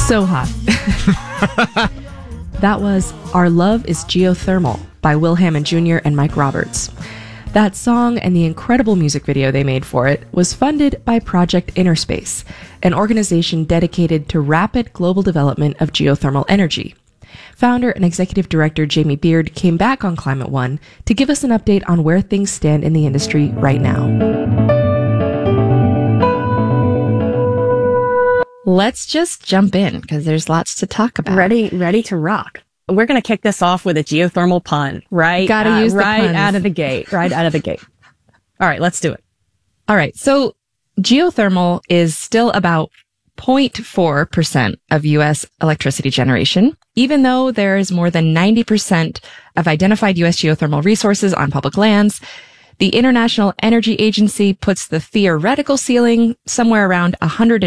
So hot. That was Our Love is Geothermal by Will Hammond Jr. and Mike Roberts. That song and the incredible music video they made for it was funded by Project Innerspace, an organization dedicated to rapid global development of geothermal energy. Founder and executive director Jamie Beard came back on Climate One to give us an update on where things stand in the industry right now. Let's just jump in because there's lots to talk about. Ready to rock. We're going to kick this off with a geothermal pun, right? Gotta use the right puns. out of the gate. Right out of the gate. All right, let's do it. All right. So geothermal is still about 0.4% of U.S. electricity generation, even though there is more than 90% of identified U.S. geothermal resources on public lands. The International Energy Agency puts the theoretical ceiling somewhere around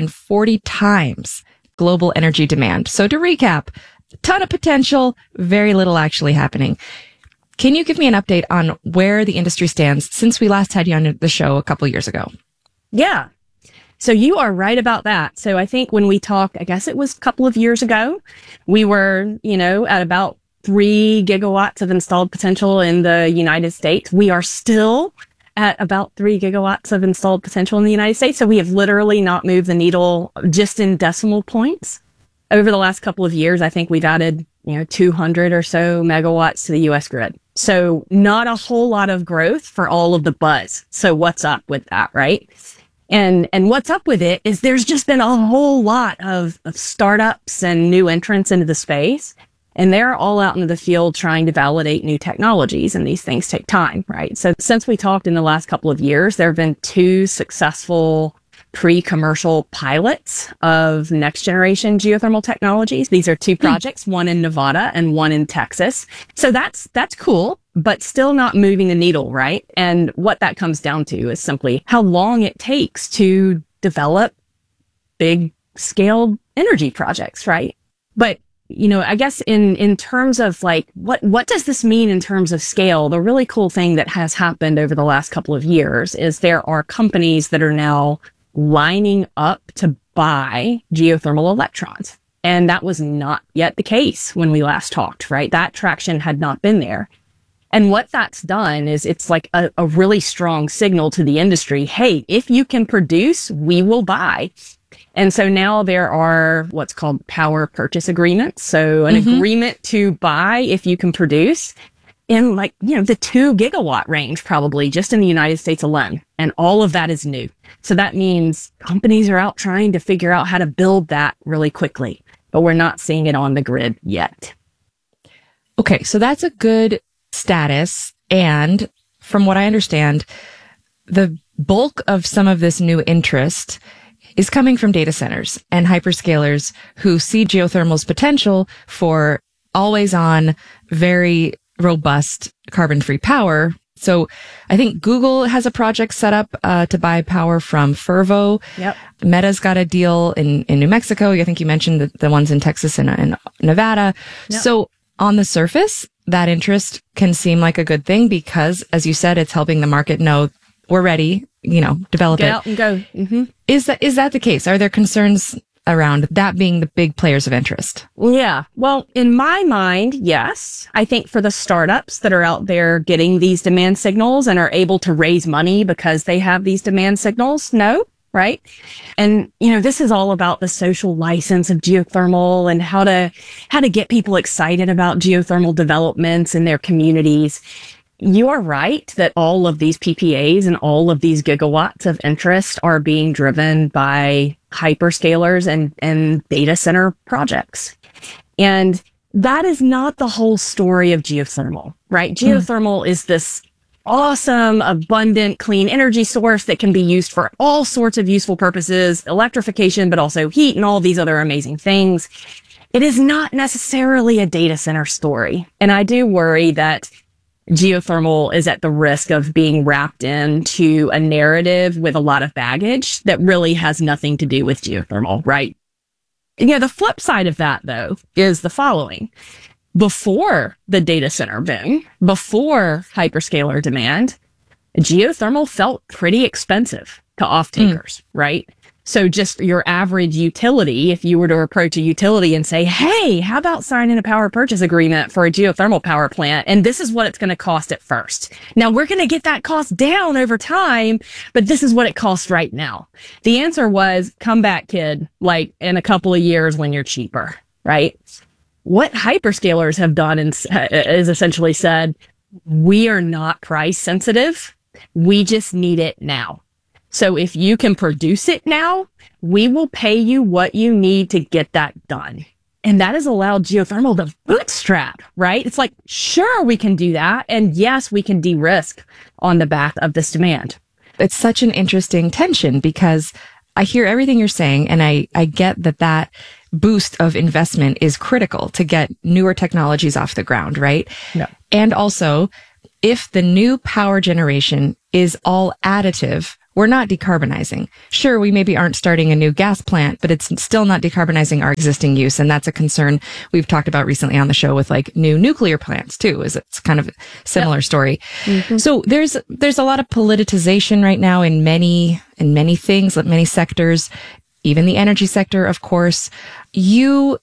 140 times global energy demand. So to recap, a ton of potential, very little actually happening. Can you give me an update on where the industry stands since we last had you on the show a couple years ago? Yeah. So you are right about that. So I think when we talked, I guess it was a couple of years ago, we were, at about 3 gigawatts of installed potential in the United States. We are still at about 3 gigawatts of installed potential in the United States. So we have literally not moved the needle just in decimal points. Over the last couple of years, I think we've added, 200 or so megawatts to the U.S. grid. So not a whole lot of growth for all of the buzz. So what's up with that, right? And what's up with it is there's just been a whole lot of startups and new entrants into the space. And they're all out into the field trying to validate new technologies, and these things take time, right? So since we talked in the last couple of years, there have been 2 successful pre-commercial pilots of next generation geothermal technologies. These are 2 projects, one in Nevada and one in Texas. So that's cool, but still not moving the needle, right? And what that comes down to is simply how long it takes to develop big scale energy projects, right? But I guess in terms of what does this mean in terms of scale? The really cool thing that has happened over the last couple of years is there are companies that are now lining up to buy geothermal electrons. And that was not yet the case when we last talked, right? That traction had not been there. And what that's done is it's like a really strong signal to the industry. Hey, if you can produce, we will buy. And so now there are what's called power purchase agreements. So an agreement to buy if you can produce in the 2 gigawatt range, probably just in the United States alone. And all of that is new. So that means companies are out trying to figure out how to build that really quickly, but we're not seeing it on the grid yet. Okay. So that's a good status. And from what I understand, the bulk of some of this new interest is coming from data centers and hyperscalers who see geothermal's potential for always on, very robust carbon-free power. So I think Google has a project set up to buy power from Fervo. Yep. Meta's got a deal in New Mexico. I think you mentioned the ones in Texas and Nevada. Yep. So on the surface, that interest can seem like a good thing because, as you said, it's helping the market know we're ready, develop it. Get out and go. Mm-hmm. Is that the case? Are there concerns around that being the big players of interest? Yeah. Well, in my mind, yes. I think for the startups that are out there getting these demand signals and are able to raise money because they have these demand signals, no, right? And, this is all about the social license of geothermal and how to get people excited about geothermal developments in their communities. You are right that all of these PPAs and all of these gigawatts of interest are being driven by hyperscalers and data center projects. And that is not the whole story of geothermal, right? Geothermal is this awesome, abundant, clean energy source that can be used for all sorts of useful purposes, electrification, but also heat and all these other amazing things. It is not necessarily a data center story. And I do worry that geothermal is at the risk of being wrapped into a narrative with a lot of baggage that really has nothing to do with geothermal, right? The flip side of that, though, is the following. Before the data center boom, before hyperscaler demand, geothermal felt pretty expensive to off-takers, right? So just your average utility, if you were to approach a utility and say, hey, how about signing a power purchase agreement for a geothermal power plant? And this is what it's going to cost at first. Now we're going to get that cost down over time, but this is what it costs right now. The answer was, come back, kid, like in a couple of years when you're cheaper, right? What hyperscalers have done is essentially said, we are not price sensitive. We just need it now. So if you can produce it now, we will pay you what you need to get that done. And that has allowed geothermal to bootstrap, right? It's like, sure, we can do that. And yes, we can de-risk on the back of this demand. It's such an interesting tension because I hear everything you're saying, and I get that boost of investment is critical to get newer technologies off the ground, right? Yeah. And also, if the new power generation is all additive, we're not decarbonizing. Sure, we maybe aren't starting a new gas plant, but it's still not decarbonizing our existing use. And that's a concern we've talked about recently on the show with like new nuclear plants too, is it's kind of a similar story. Mm-hmm. So there's a lot of politicization right now in many things, like many sectors, even the energy sector, of course. You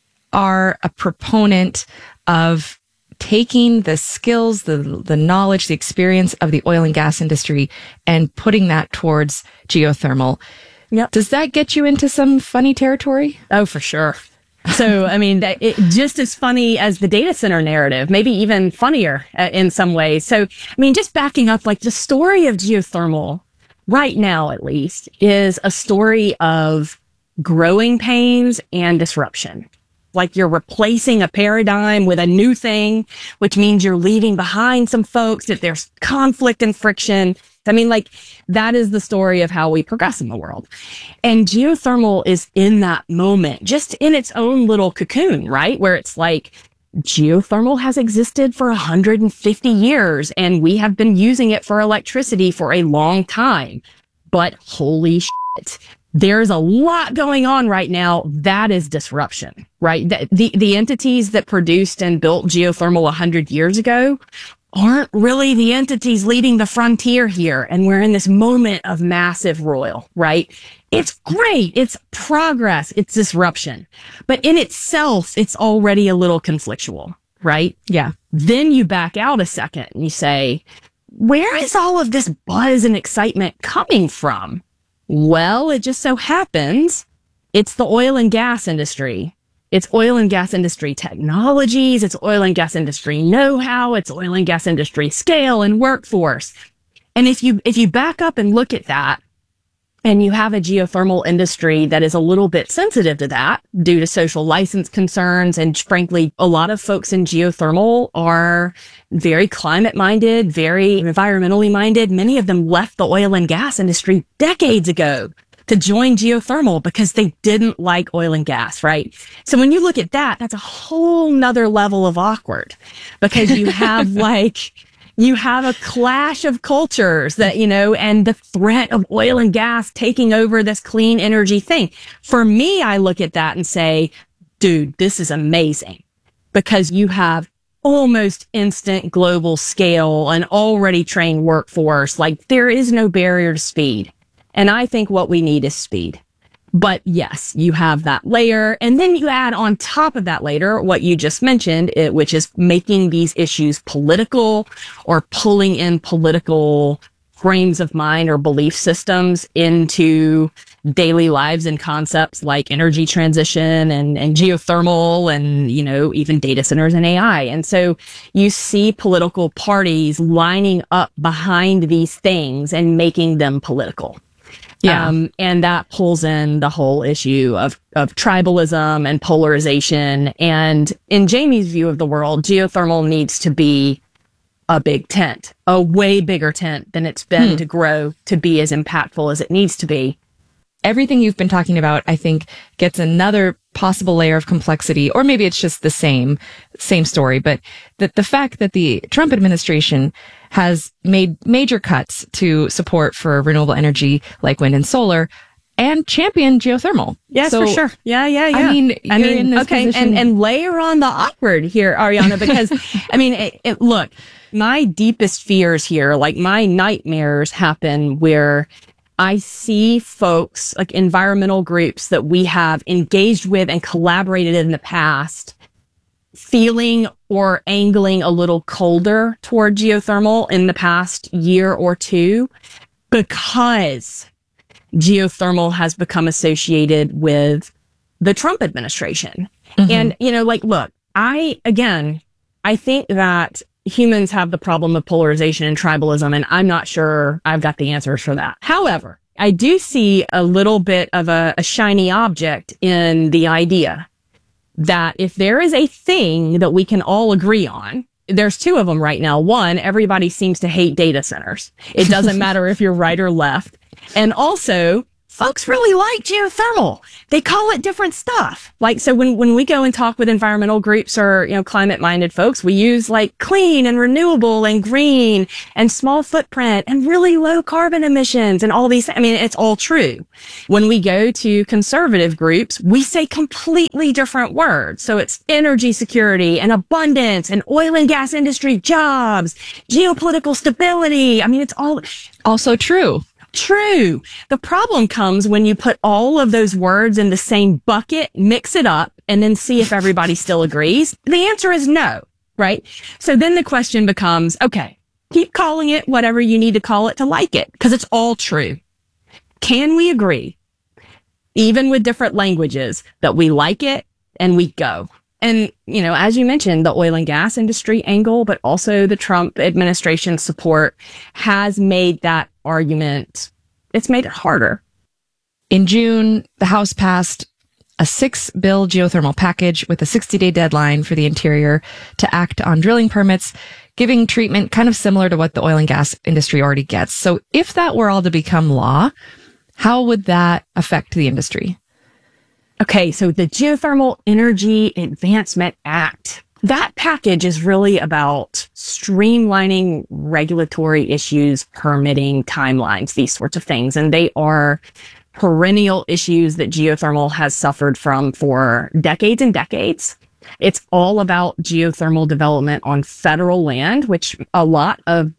are a proponent of taking the skills, the knowledge, the experience of the oil and gas industry and putting that towards geothermal. Yep. Does that get you into some funny territory? Oh, for sure. So, I mean, it just as funny as the data center narrative, maybe even funnier in some ways. So, I mean, just backing up, like the story of geothermal right now, at least, is a story of growing pains and disruption. Like you're replacing a paradigm with a new thing, which means you're leaving behind some folks, that there's conflict and friction. I mean, like that is the story of how we progress in the world. And geothermal is in that moment, just in its own little cocoon, right? Where it's like geothermal has existed for 150 years and we have been using it for electricity for a long time. But holy shit. There's a lot going on right now. That is disruption, right? The entities that produced and built geothermal 100 years ago aren't really the entities leading the frontier here. And we're in this moment of massive roil, right? It's great. It's progress. It's disruption. But in itself, it's already a little conflictual, right? Yeah. Then you back out a second and you say, where is all of this buzz and excitement coming from? Well, it just so happens it's the oil and gas industry. It's oil and gas industry technologies. It's oil and gas industry know-how. It's oil and gas industry scale and workforce. And if you back up and look at that, and you have a geothermal industry that is a little bit sensitive to that due to social license concerns. And frankly, a lot of folks in geothermal are very climate minded, very environmentally minded. Many of them left the oil and gas industry decades ago to join geothermal because they didn't like oil and gas, right? So when you look at that, that's a whole nother level of awkward because you have you have a clash of cultures that, and the threat of oil and gas taking over this clean energy thing. For me, I look at that and say, dude, this is amazing because you have almost instant global scale, an already trained workforce. Like there is no barrier to speed. And I think what we need is speed. But yes, you have that layer. And then you add on top of that later what you just mentioned, which is making these issues political or pulling in political frames of mind or belief systems into daily lives and concepts like energy transition and geothermal and, even data centers and AI. And so you see political parties lining up behind these things and making them political. Yeah. And that pulls in the whole issue of tribalism and polarization. And in Jamie's view of the world, geothermal needs to be a big tent, a way bigger tent than it's been to grow to be as impactful as it needs to be. Everything you've been talking about, I think, gets another possible layer of complexity, or maybe it's just the same story, but the fact that the Trump administration has made major cuts to support for renewable energy like wind and solar and champion geothermal. Yes, so, for sure. Yeah. I mean, in this okay. position. And layer on the awkward here, Ariana, because look, my deepest fears here, like my nightmares happen where I see folks like environmental groups that we have engaged with and collaborated in the past feeling or angling a little colder toward geothermal in the past year or two because geothermal has become associated with the Trump administration. And, look, I think that humans have the problem of polarization and tribalism, and I'm not sure I've got the answers for that. However, I do see a little bit of a shiny object in the idea that if there is a thing that we can all agree on, there's two of them right now. One, everybody seems to hate data centers. It doesn't matter if you're right or left. And also, folks really like geothermal. They call it different stuff. Like, so when we go and talk with environmental groups or, climate-minded folks, we use like clean and renewable and green and small footprint and really low carbon emissions and all these. I mean, it's all true. When we go to conservative groups, we say completely different words. So it's energy security and abundance and oil and gas industry jobs, geopolitical stability. I mean, it's all also true. True. The problem comes when you put all of those words in the same bucket, mix it up, and then see if everybody still agrees. The answer is no, right? So then the question becomes, okay, keep calling it whatever you need to call it to like it, because it's all true. Can we agree, even with different languages, that we like it and we go? And, as you mentioned, the oil and gas industry angle, but also the Trump administration support has made that argument. It's made it harder. In June, the House passed a 6-bill geothermal package with a 60-day deadline for the Interior to act on drilling permits, giving treatment kind of similar to what the oil and gas industry already gets. So if that were all to become law, how would that affect the industry? Okay, so the Geothermal Energy Advancement Act, that package is really about streamlining regulatory issues, permitting timelines, these sorts of things. And they are perennial issues that geothermal has suffered from for decades and decades. It's all about geothermal development on federal land, which a lot of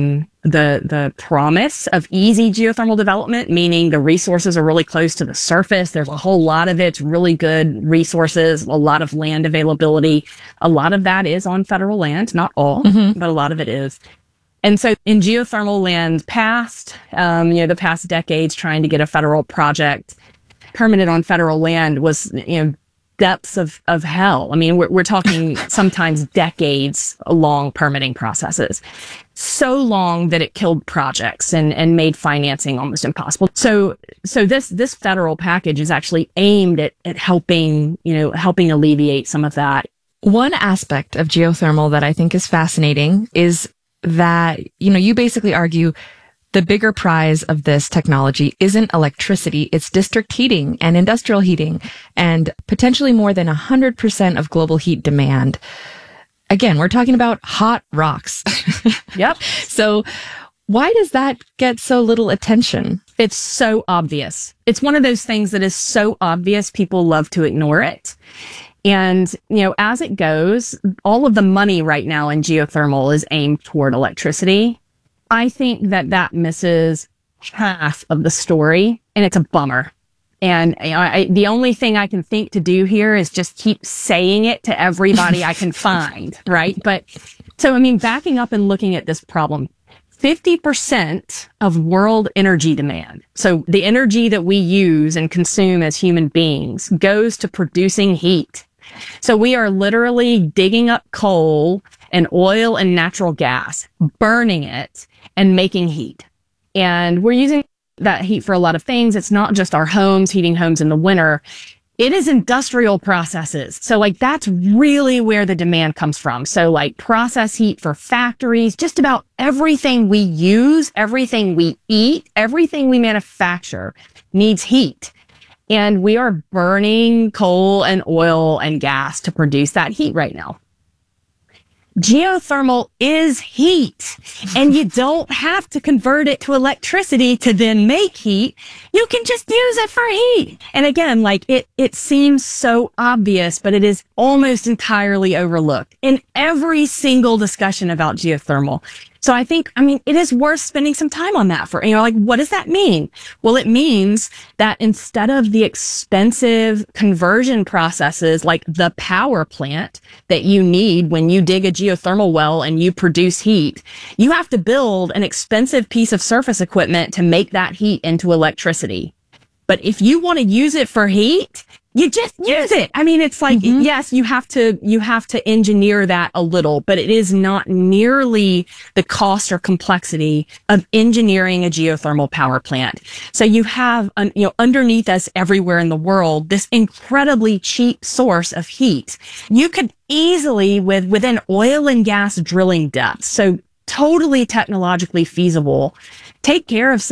the promise of easy geothermal development, meaning the resources are really close to the surface. There's a whole lot of it's really good resources, a lot of land availability. A lot of that is on federal land, not all, but a lot of it is. And so in geothermal land past, the past decades, trying to get a federal project permitted on federal land was, depths of hell. I mean, we're talking sometimes decades long permitting processes. So long that it killed projects and made financing almost impossible. So this federal package is actually aimed at helping alleviate some of that. One aspect of geothermal that I think is fascinating is that, you basically argue the bigger prize of this technology isn't electricity, it's district heating and industrial heating and potentially more than 100% of global heat demand. Again, we're talking about hot rocks. Yep. So why does that get so little attention? It's so obvious. It's one of those things that is so obvious, people love to ignore it. And, as it goes, all of the money right now in geothermal is aimed toward electricity. I think that misses half of the story, and it's a bummer. And the only thing I can think to do here is just keep saying it to everybody I can find, right? But so, backing up and looking at this problem, 50% of world energy demand, so the energy that we use and consume as human beings, goes to producing heat. So we are literally digging up coal and oil and natural gas, burning it, and making heat. And we're using that heat for a lot of things. It's not just our homes, heating homes in the winter. It is industrial processes. So that's really where the demand comes from. So process heat for factories, just about everything we use, everything we eat, everything we manufacture needs heat. And we are burning coal and oil and gas to produce that heat right now. Geothermal is heat, and you don't have to convert it to electricity to then make heat. You can just use it for heat. And again, it seems so obvious, but it is almost entirely overlooked in every single discussion about geothermal. So I think, it is worth spending some time on that what does that mean? Well, it means that instead of the expensive conversion processes like the power plant that you need when you dig a geothermal well and you produce heat, you have to build an expensive piece of surface equipment to make that heat into electricity. But if you want to use it for heat, you just use it. It's like, yes, you have to engineer that a little, but it is not nearly the cost or complexity of engineering a geothermal power plant. So you have, underneath us everywhere in the world, this incredibly cheap source of heat. You could easily within oil and gas drilling depths. So totally technologically feasible, take care of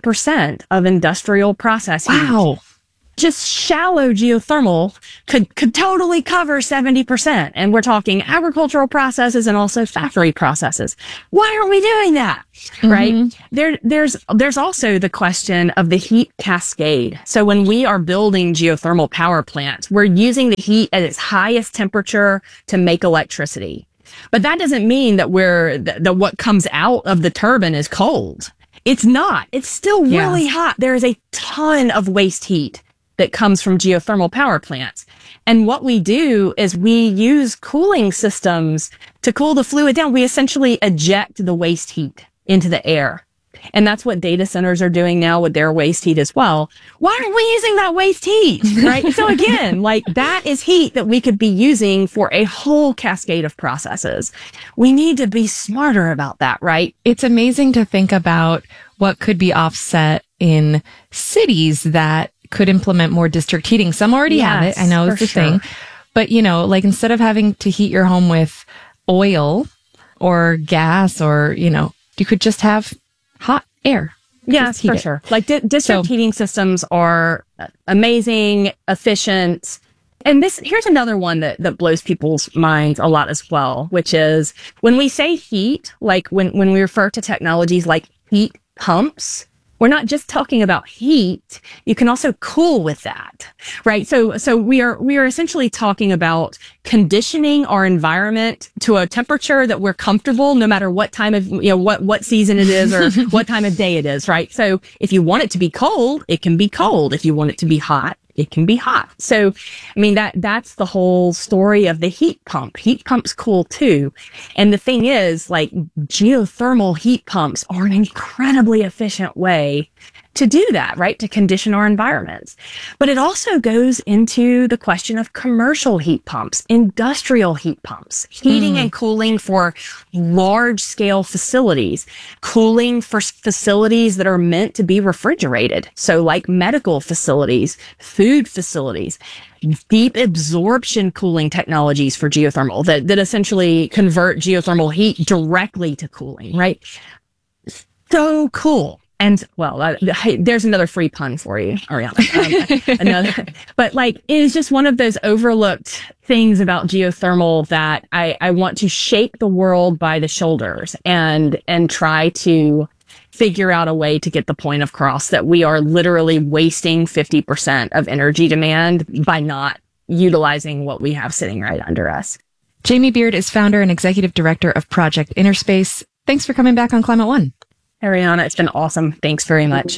70% of industrial process heat. Wow. Just shallow geothermal could totally cover 70%. And we're talking agricultural processes and also factory processes. Why aren't we doing that? Right? There's also the question of the heat cascade. So when we are building geothermal power plants, we're using the heat at its highest temperature to make electricity. But that doesn't mean that that what comes out of the turbine is cold. It's not. It's still really hot. There is a ton of waste heat that comes from geothermal power plants. And what we do is we use cooling systems to cool the fluid down. We essentially eject the waste heat into the air. And that's what data centers are doing now with their waste heat as well. Why aren't we using that waste heat? Right? So again, that is heat that we could be using for a whole cascade of processes. We need to be smarter about that, right? It's amazing to think about what could be offset in cities that could implement more district heating. Some already have it. I know it's the thing. But, instead of having to heat your home with oil or gas or, you could just have hot air. Yes, for sure. District heating systems are amazing, efficient. And here's another one that blows people's minds a lot as well, which is when we say heat, when we refer to technologies like heat pumps, we're not just talking about heat. You can also cool with that, right? So we are essentially talking about conditioning our environment to a temperature that we're comfortable, no matter what time of, what season it is or what time of day it is, right? So if you want it to be cold, it can be cold. If you want it to be hot, it can be hot. So, that's the whole story of the heat pump. Heat pumps cool too. And the thing is, geothermal heat pumps are an incredibly efficient way to do that, right? To condition our environments. But it also goes into the question of commercial heat pumps, industrial heat pumps, heating and cooling for large scale facilities, cooling for facilities that are meant to be refrigerated. So like medical facilities, food facilities, deep absorption cooling technologies for geothermal that essentially convert geothermal heat directly to cooling, right? So cool. And there's another free pun for you, Ariana. But it is just one of those overlooked things about geothermal that I want to shake the world by the shoulders and try to figure out a way to get the point across that we are literally wasting 50% of energy demand by not utilizing what we have sitting right under us. Jamie Beard is founder and executive director of Project Innerspace. Thanks for coming back on Climate One. Ariana, it's been awesome. Thanks very much.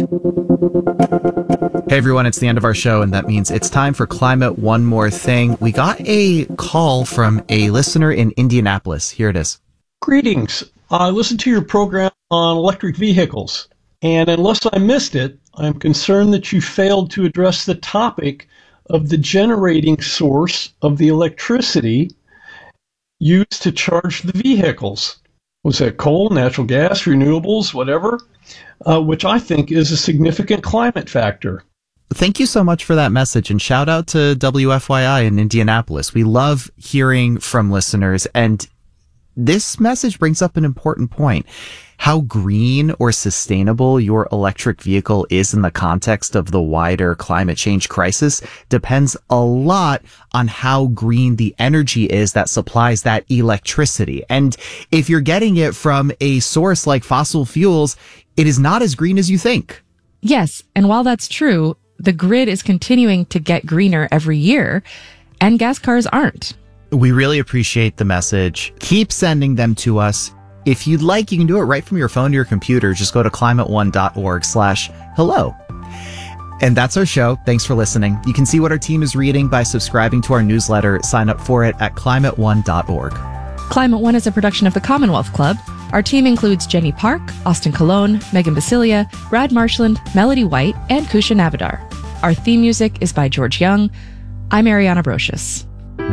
Hey everyone, it's the end of our show, and that means it's time for Climate One More Thing. We got a call from a listener in Indianapolis. Here it is. Greetings. I listened to your program on electric vehicles, and unless I missed it, I'm concerned that you failed to address the topic of the generating source of the electricity used to charge the vehicles. Was that coal, natural gas, renewables, whatever, which I think is a significant climate factor. Thank you so much for that message, and shout out to WFYI in Indianapolis. We love hearing from listeners, and this message brings up an important point. How green or sustainable your electric vehicle is in the context of the wider climate change crisis depends a lot on how green the energy is that supplies that electricity. And if you're getting it from a source like fossil fuels, it is not as green as you think. Yes. And while that's true, the grid is continuing to get greener every year, and gas cars aren't. We really appreciate the message. Keep sending them to us. If you'd like, you can do it right from your phone to your computer. Just go to climateone.org/hello. And that's our show. Thanks for listening. You can see what our team is reading by subscribing to our newsletter. Sign up for it at climateone.org. Climate One is a production of the Commonwealth Club. Our team includes Jenny Park, Austin Colon, Megan Basilia, Brad Marshland, Melody White, and Kusha Navadar. Our theme music is by George Young. I'm Ariana Brocious.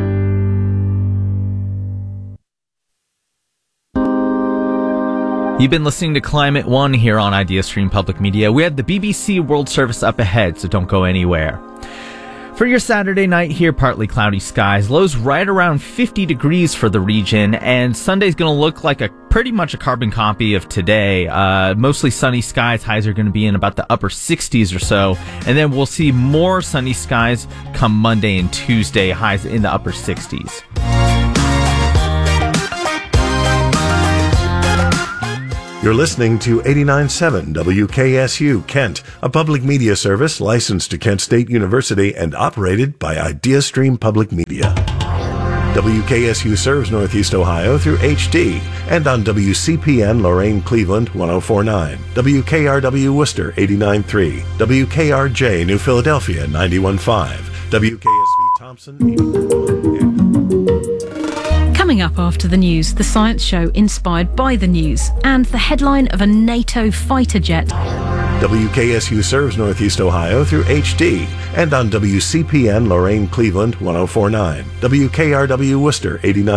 You've been listening to Climate One here on IdeaStream Public Media. We have the BBC World Service up ahead, so don't go anywhere. For your Saturday night here, partly cloudy skies, lows right around 50 degrees for the region, and Sunday's going to look like pretty much a carbon copy of today. Mostly sunny skies, highs are going to be in about the upper 60s or so, and then we'll see more sunny skies come Monday and Tuesday, highs in the upper 60s. You're listening to 89.7 WKSU Kent, a public media service licensed to Kent State University and operated by IdeaStream Public Media. WKSU serves Northeast Ohio through HD and on WCPN Lorain Cleveland 104.9, WKRW Worcester 89.3, WKRJ New Philadelphia 91.5, WKSV Thompson 81.1. Coming up after the news, the science show inspired by the news and the headline of a NATO fighter jet. WKSU serves Northeast Ohio through HD and on WCPN Lorain Cleveland 104.9, WKRW Worcester 89.